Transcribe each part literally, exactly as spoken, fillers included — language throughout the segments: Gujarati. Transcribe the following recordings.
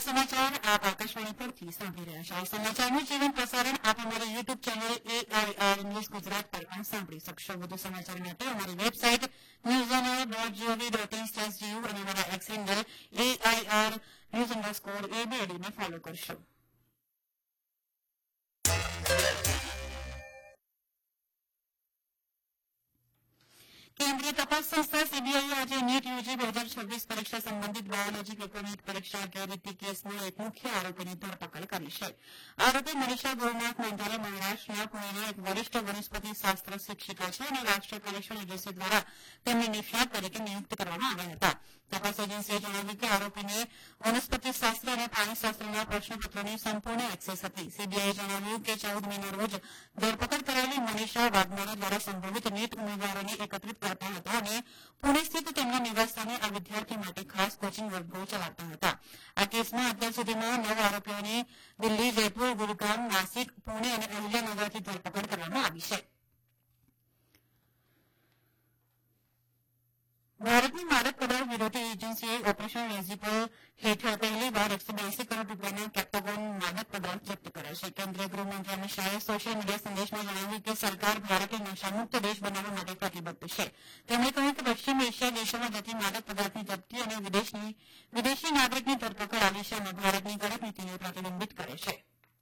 समाचार आप आकाशवाणी परથી સાંભળી રહ્યા છો। સમાચારનું જીવન પ્રસારણ આપ અમારી YouTube channel AIR news Gujarat પર પણ સાંભળી શકશો। વધુ સમાચાર માટે અમારી website news on air dot GOV dot in slash Jio અને અમારા x handle AIR news underscore એબીએડીને follow કરશો। केंद्रीय तपास संस्था सीबीआई आज नीट यूजी दो हजार छब्बीस परीक्षा संबंधित बायोलॉजी पेपरनी परीक्षा गैररीति केसમાં એક મુખ્ય આરોપીની ધરપકડ કરી છે। આરોપી મનીષા ગોરનાથ મંધારે મહારાષ્ટ્રના પુણેની એક વરિષ્ઠ વનસ્પતિ શાસ્ત્ર શિક્ષિકા છે અને રાષ્ટ્રીય પરીક્ષણ એજન્સી દ્વારા તેમને નિષ્ણાત તરીકે નિયુક્ત કરવામાં આવ્યા હતા। તપાસ એજન્સીએ જણાવ્યું કે આરોપીને વનસ્પતિ શાસ્ત્ર અને પ્રાણીશાસ્ત્રના પ્રશ્નપત્રોની સંપૂર્ણ એક્સેસ હતી। સીબીઆઈએ જણાવ્યું કે ચૌદ મેના રોજ ધરપકડ કરાયેલી મનીષા વાઘમારા દ્વારા સંભવિત નીટ ઉમેદવારોને એકત્રિત કરતા હતા અને પુણે સ્થિત તેમના નિવાસસ્થાને આ વિદ્યાર્થી માટે ખાસ કોચિંગ વર્ગો ચલાવતા હતા। આ કેસમાં અત્યાર સુધીમાં નવ આરોપીઓની દિલ્હી, જયપુર, ગુરુગ્રામ, નાસિક, પુણે અને અહિલ્યાનગરથી ધરપકડ કરવામાં આવી છે। ભારતની માદક પદાર્થ વિરોધી એજન્સીએ ઓપરેશન રેઝિપલ હેઠળ પહેલીવાર એકસો બ્યાસી કરોડ રૂપિયાના કેપ્ટાગોન માદક પદાર્થ જપ્ત કર્યા છે। કેન્દ્રીય ગૃહમંત્રી અમિત શાહે સોશિયલ મીડિયા સંદેશમાં જણાવ્યું કે સરકાર ભારતને નશામુક્ત દેશ બનાવવા માટે પ્રતિબદ્ધ છે। તેમણે કહ્યું કે પશ્ચિમ એશિયા દેશોમાં જતી માદક પદાર્થની જપ્તી અને વિદેશની વિદેશી નાગરિકની ધરપકડ આ દિશામાં ભારતની કડક નીતિને પ્રતિબિંબિત કરે છે।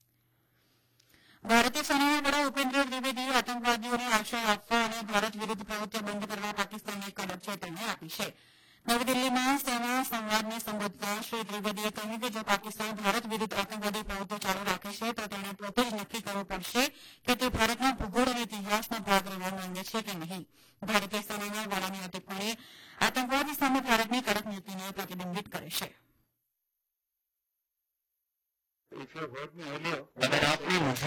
ભારતીય સેનાના વડા ઉપેન્દ્ર ત્રિવેદીએ આતંકવાદીઓને આશ્રય આપવા અને ભારત વિરુદ્ધ પ્રવૃત્તિઓ બંધ કરવા પાકિસ્તાનને કડક ચેતવણી આપી છે। નવી દિલ્હીમાં સેના સંવાદને સંબોધતા શ્રી ત્રિવેદીએ કહ્યું કે જો પાકિસ્તાન ભારત વિરુદ્ધ આતંકવાદી પ્રવૃત્તિઓ ચાલુ રાખે છે તો તેણે પોતે જ નક્કી કરવું પડશે કે તે ભારતના ભૂગોળ અને ઇતિહાસનો ભાગ રહેવા માંગે છે કે નહીં। ભારતીય સેનાના વડાની આ ટિપ્પણી આતંકવાદ સામે ભારતની કડક નીતિને પ્રતિબિંબિત કરે છે। If you heard me earlier, when I asked you